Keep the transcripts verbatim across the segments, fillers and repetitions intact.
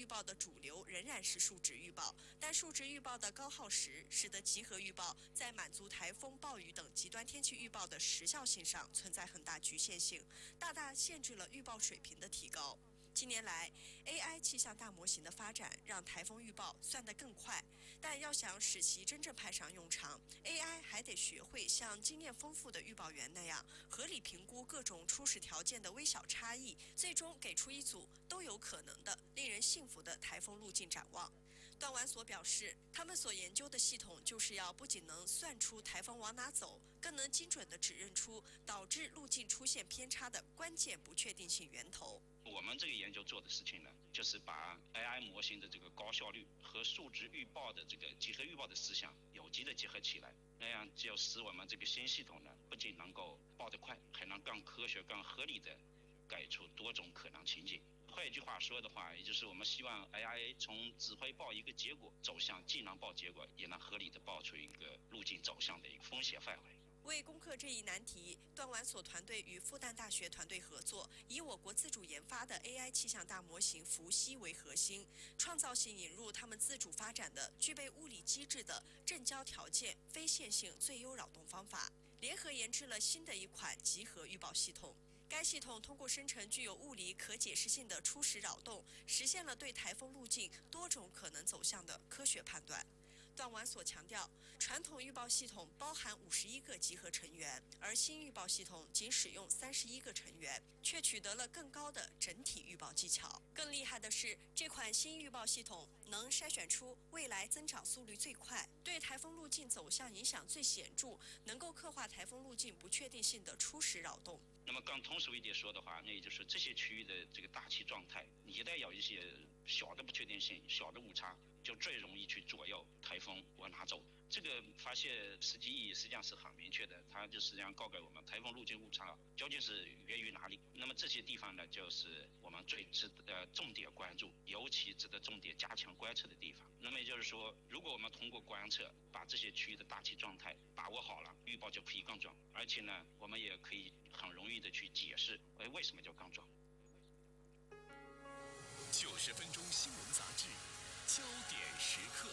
预报的主流仍然是数值预报，但数值预报的高耗时，使得集合预报在满足台风、暴雨等极端天气预报的时效性上存在很大局限性，大大限制了预报水平的提高。近年来 ，A I 气象大模型的发展让台风预报算得更快，但要想使其真正派上用场 ，A I 还得学会像经验丰富的预报员那样，合理评估各种初始条件的微小差异，最终给出一组都有可能的、令人信服的台风路径展望。段完所表示，他们所研究的系统就是要不仅能算出台风往哪走，更能精准地指认出导致路径出现偏差的关键不确定性源头。 我们这个研究做的事情呢，就是把 A I 模型的这个高效率和数值预报的这个集合预报的思想有机的结合起来，那样就使我们这个新系统呢，不仅能够报得快，还能更科学、更合理的改出多种可能情景。换一句话说的话，也就是我们希望 A I 从只会报一个结果，走向既能报结果，也能合理的报出一个路径走向的一个风险范围。 为攻克这一难题，段完所团队与复旦大学团队合作，以我国自主研发的 A I 气象大模型伏羲为核心，创造性引入他们自主发展的具备物理机制的正交条件非线性最优扰动方法，联合研制了新的一款集合预报系统。该系统通过生成具有物理可解释性的初始扰动，实现了对台风路径多种可能走向的科学判断。段完所强调，传统预报系统包含五十一个集合成员，而新预报系统仅使用三十一个成员，却取得了更高的整体预报技巧。更厉害的是，这款新预报系统能筛选出未来增长速率最快、对台风路径走向影响最显著、能够刻画台风路径不确定性的初始扰动。 那么更通俗一点说的话，那也就是这些区域的这个大气状态，一旦有一些小的不确定性、小的误差，就最容易去左右台风往哪走。这个发现实际意义实际上是很明确的，它就实际上告诉我们台风路径误差究竟是源于哪里。那么这些地方呢，就是我们最值得呃重点关注，尤其值得重点加强观测的地方。那么也就是说，如果我们通过观测把这些区域的大气状态把握好了，预报就可以更准，而且呢，我们也可以很容易的去解释，哎，为什么叫更准。 九十分钟新闻杂志，焦点时刻。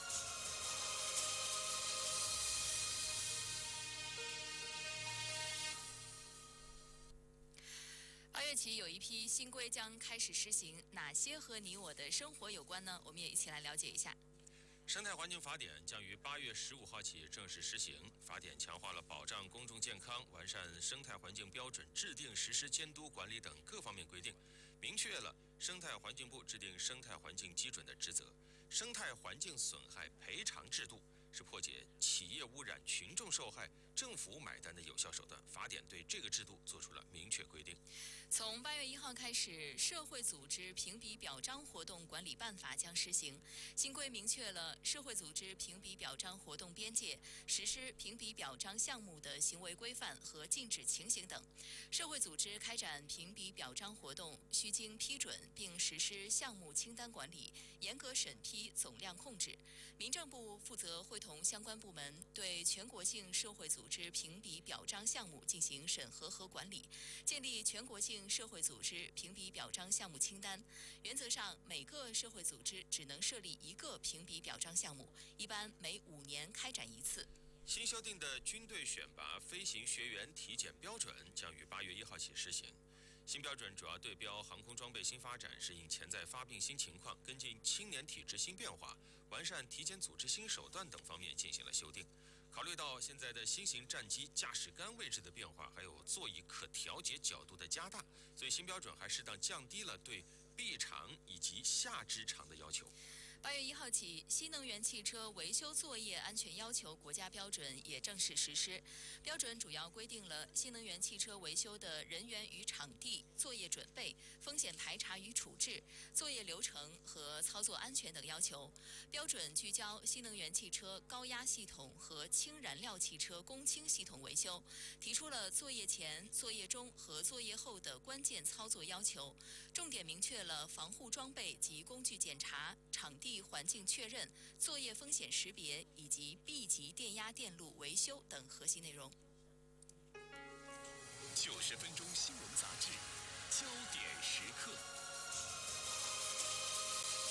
八月起有一批新规将开始实行，哪些和你我的生活有关呢？我们也一起来了解一下。 生态环境法典将于八月十五号起正式实行。法典强化了保障公众健康、完善生态环境标准制定、实施、监督、管理等各方面规定，明确了生态环境部制定生态环境基准的职责。生态环境损害赔偿制度是破解企业污染、群众受害、政府买单的有效手段。法典对这个制度做出了明确规定。 从八月一号开始，社会组织评比表彰活动管理办法将施行。新规明确了社会组织评比表彰活动边界、实施评比表彰项目的行为规范和禁止情形等。社会组织开展评比表彰活动，需经批准并实施项目清单管理，严格审批、总量控制。民政部负责会同相关部门对全国性社会组织评比表彰项目进行审核和管理，建立全国性社会组织评比表彰项目清单。原则上，每个社会组织只能设立一个评比表彰项目，一般每五年开展一次。 新修订的军队选拔飞行学员体检标准将于八月一号起施行。新标准主要对标航空装备新发展，适应潜在发病新情况，跟进青年体质新变化，完善体检组织新手段等方面进行了修订。考虑到现在的新型战机驾驶杆位置的变化，还有座椅可调节角度的加大，所以新标准还适当降低了对臂长以及下肢长的要求。 八月一号起，新能源汽车维修作业安全要求国家标准也正式实施。标准主要规定了新能源汽车维修的人员与场地、作业准备、风险排查与处置、作业流程和操作安全等要求。标准聚焦新能源汽车高压系统和氢燃料汽车供氢系统维修，提出了作业前、作业中和作业后的关键操作要求，重点明确了防护装备及工具检查、场地环境确认、作业风险识别以及 B 级电压电路维修等核心内容。 九十分钟新闻杂志，焦点时刻。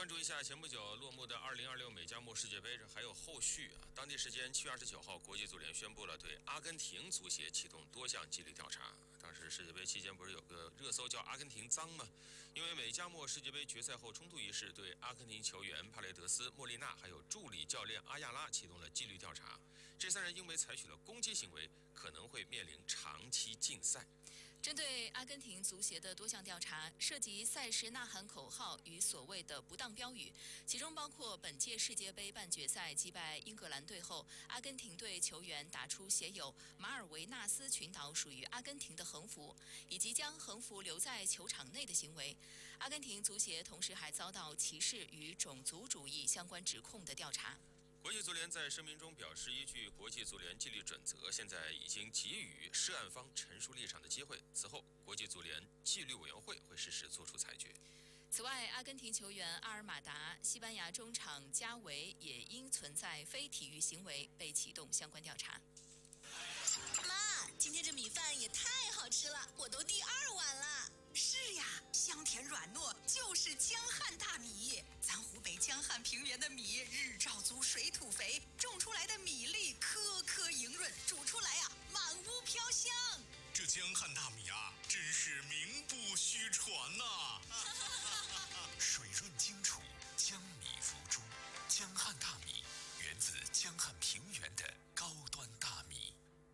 关注一下前不久落幕的二零二六美加墨世界杯，这还有后续啊。当地时间七月二十九号，国际足联宣布了对阿根廷足协启动多项纪律调查。当时世界杯期间不是有个热搜叫阿根廷脏吗？因为美加墨世界杯决赛后冲突一事，对阿根廷球员帕雷德斯、莫利纳还有助理教练阿亚拉启动了纪律调查。这三人因为采取了攻击行为，可能会面临长期禁赛。 针对阿根廷足协的多项调查，涉及赛事呐喊口号与所谓的不当标语，其中包括本届世界杯半决赛击败英格兰队后，阿根廷队球员打出写有“马尔维纳斯群岛属于阿根廷”的横幅，以及将横幅留在球场内的行为。阿根廷足协同时还遭到歧视与种族主义相关指控的调查。 国际足联在声明中表示，依据国际足联纪律准则，现在已经给予涉案方陈述立场的机会。此后，国际足联纪律委员会会适时作出裁决。 此外，阿根廷球员阿尔马达、西班牙中场加维也因存在非体育行为被启动相关调查。 妈，今天这米饭也太好吃了，我都第二碗了。 是呀，香甜软糯，就是江汉大米。咱湖北江汉平原的米日照足，水土肥，种出来的米粒颗颗莹润，煮出来呀、啊、满屋飘香。 这江汉大米啊，真是名不虚传呐、啊！水润精楚，江米如珠。江汉大米源自江汉平原的高端大米。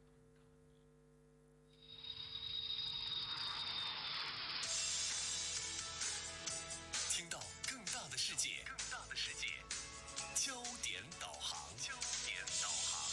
听到更大的世界，更大的世界，焦点导航，焦点导航。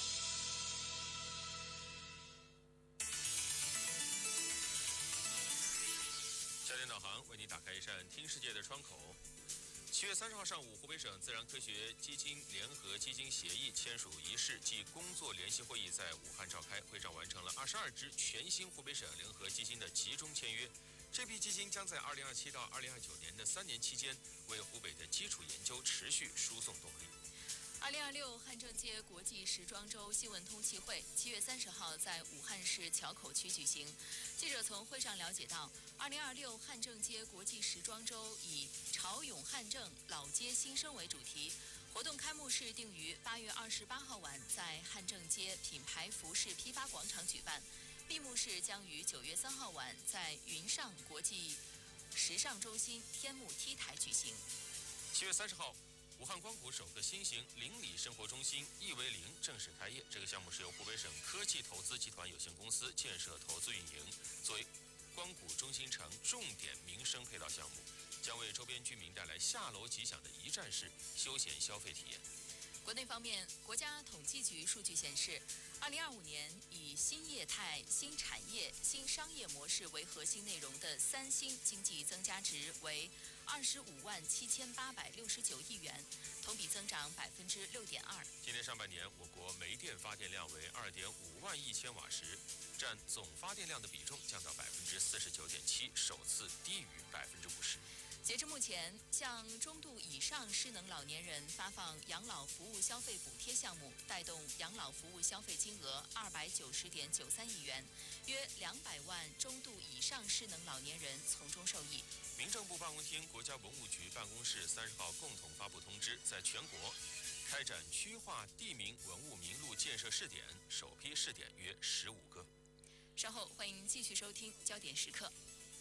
焦点导航为你打开一扇听世界的窗口。七月三十号上午，湖北省自然科学基金联合基金协议签署仪式暨工作联席会议在武汉召开，会上完成了二十二支全新湖北省联合基金的集中签约。这批基金将在二零二七到二零二九年的三年期间，为湖北的基础研究持续输送动力。 二零二六汉正街国际时装周新闻通气会七月三十号在武汉市硚口区举行。记者从会上了解到，二零二六汉正街国际时装周以“潮涌汉正，老街新生”为主题。活动开幕式定于八月二十八号晚在汉正街品牌服饰批发广场举办。闭幕式将于九月三号晚在云上国际时尚中心天幕 T 台举行。 七月三十号，武汉光谷首个新型邻里生活中心“一为零”正式开业。这个项目是由湖北省科技投资集团有限公司建设投资运营，作为光谷中心城重点民生配套项目，将为周边居民带来下楼即享的一站式休闲消费体验。 国内方面，国家统计局数据显示，二零二五年以新业态、新产业、新商业模式为核心内容的三新经济增加值为二十五万七千八百六十九亿元，同比增长百分之六点二。 今年上半年，我国煤电发电量为二点五万亿千瓦时，占总发电量的比重降到百分之四十九点七，首次低于百分之五十。 截至目前，向中度以上失能老年人发放养老服务消费补贴项目，带动养老服务消费金额二百九十点九三亿元，约两百万中度以上失能老年人从中受益。 民政部办公厅、国家文物局办公室三十号共同发布通知，在全国开展区划地名文物名录建设试点，首批试点约十五个。 稍后欢迎继续收听焦点时刻。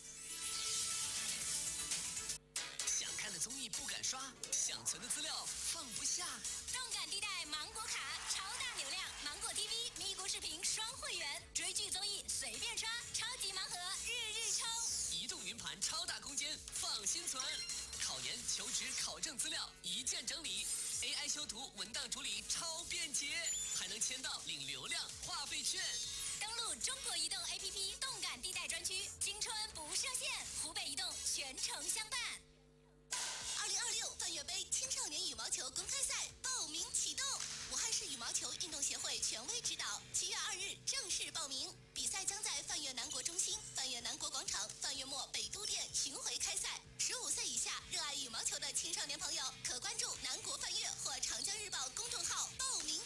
想看的综艺不敢刷，想存的资料放不下。 动感地带芒果卡，超大流量，芒果 T V 咪咕视频双会员，追剧综艺随便刷，超级盲盒日日抽。 移动云盘超大空间，放心存。考研、求职、考证资料一键整理 ，A I 修图、文档处理超便捷，还能签到领流量话费券。 登录中国移动 A P P 动感地带专区，青春不设限，湖北移动全程相伴。二零二六泛粤杯青少年羽毛球公开赛报名启动，武汉市羽毛球运动协会权威指导，七月二日正式报名。比赛将在泛粤南国中心、泛粤南国广场、泛粤墨北都店巡回开赛。十五岁以下热爱羽毛球的青少年朋友，可关注南国泛粤或长江日报公众号报名